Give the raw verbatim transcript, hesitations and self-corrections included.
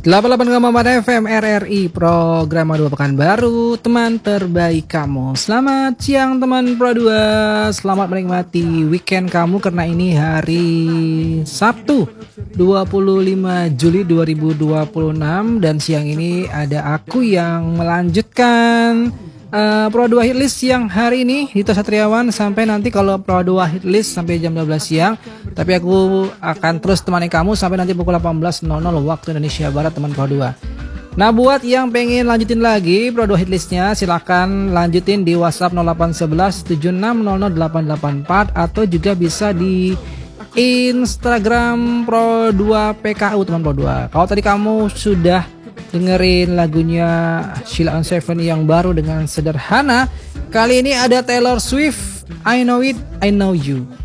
delapan puluh delapan koma empat F M R R I, program dua Pekanbaru, teman terbaik kamu. Selamat siang teman Pro dua. Selamat menikmati weekend kamu karena ini hari Sabtu dua puluh lima Juli dua ribu dua puluh enam dan siang ini ada aku yang melanjutkan uh, Pro dua Hitlist yang hari ini Dito Satriawan sampai nanti kalau Pro dua Hitlist sampai jam dua belas siang. Tapi aku akan terus temani kamu sampai nanti pukul delapan belas waktu Indonesia Barat teman Pro dua. Nah buat yang pengen lanjutin lagi Pro dua Hitlistnya silahkan lanjutin di WhatsApp nol delapan satu satu tujuh enam nol nol delapan delapan empat atau juga bisa di Instagram Pro dua P K U teman Pro dua. Kalau tadi kamu sudah dengerin lagunya Sheila on Seven yang baru dengan sederhana, kali ini ada Taylor Swift, I Know It, I Know You.